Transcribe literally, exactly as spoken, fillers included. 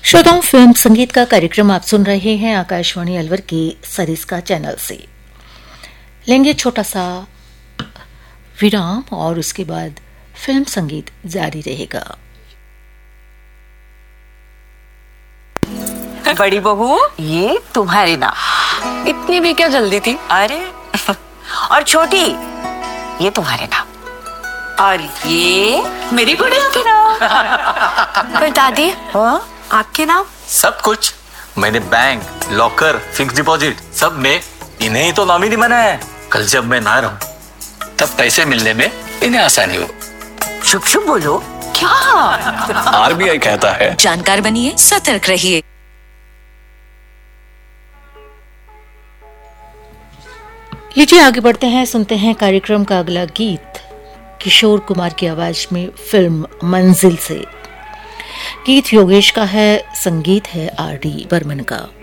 श्रोताओं, फिल्म संगीत का कार्यक्रम आप सुन रहे हैं आकाशवाणी अलवर के सरिस्का चैनल से। लेंगे छोटा सा विराम और उसके बाद फिल्म संगीत जारी रहेगा। बड़ी बहू, ये तुम्हारे नाम। इतनी भी क्या जल्दी थी? अरे और छोटी, ये तुम्हारे नाम। और ये मेरी गुड़िया के नाम। पर दादी, हाँ? आपके नाम? सब कुछ मैंने बैंक, लॉकर, फिक्स डिपॉजिट सब में इन्हें ही तो नॉमिनी बनाया है। कल जब मैं ना रहूं तब पैसे मिलने में इन्हें आसानी हो। शुभ शुभ बोलो। क्या? आरबीआई कहता है जानकार बनिए, सतर्क रहिए। लीजिए आगे बढ़ते हैं, सुनते हैं कार्यक्रम का अगला गीत किशोर कुमार की आवाज में फिल्म मंजिल से। गीत योगेश का है, संगीत है आर डी बर्मन का।